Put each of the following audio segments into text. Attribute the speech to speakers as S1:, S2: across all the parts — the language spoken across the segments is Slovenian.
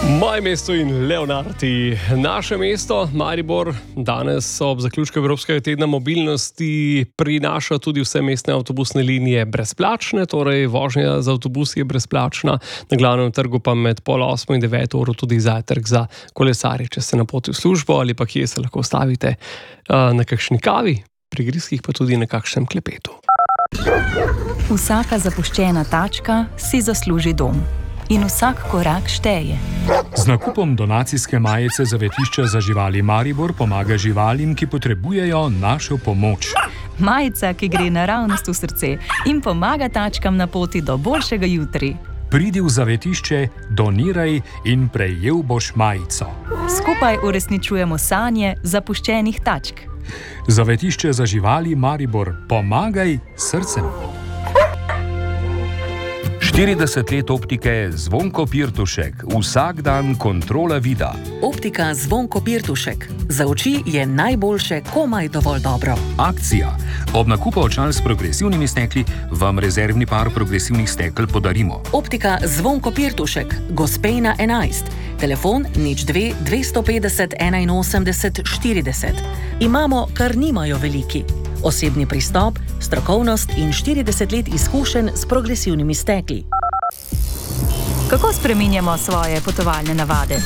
S1: Moje mesto in Leonardi. Naše mesto, Maribor, danes ob zaključku Evropskega tedna mobilnosti prinaša tudi vse mestne avtobusne linije brezplačne, torej vožnja z avtobusi je brezplačna, na glavnem trgu pa med 7:30 in 9 uro tudi zajtrk za kolesarje, če ste na poti v službo ali pa kje se lahko stavite na kakšni kavi, pri griskih pa tudi na kakšnem klepetu.
S2: Vsaka zapuščena tačka si zasluži dom. In vsak korak šteje.
S3: Z nakupom donacijske majice Zavetišča za živali Maribor pomaga živalim, ki potrebujejo našo pomoč.
S2: Majica, ki gre naravnost v srce in pomaga tačkam na poti do boljšega jutri.
S3: Pridi v zavetišče, doniraj in prejel boš majico.
S2: Skupaj uresničujemo sanje zapuščenih tačk.
S3: Zavetišče za živali Maribor, pomagaj srcem.
S4: 40 let optike Zvonko Pirtušek, vsak dan kontrola vida.
S5: Optika Zvonko Pirtušek. Za oči je najboljše komaj dovolj dobro.
S4: Akcija. Ob nakupu očal s progresivnimi stekli vam rezervni par progresivnih stekel podarimo.
S5: Optika Zvonko Pirtušek, Gospejna 11. Telefon 02 250 81 40. Imamo, kar nimajo veliki. Osebni pristop, strokovnost in 40 let izkušenj s progresivnimi stekli.
S2: Kako spreminjamo svoje potovalne navade?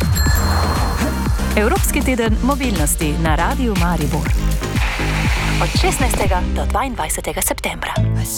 S2: Evropski teden mobilnosti na Radiu Maribor. Od 16. do 22. septembra.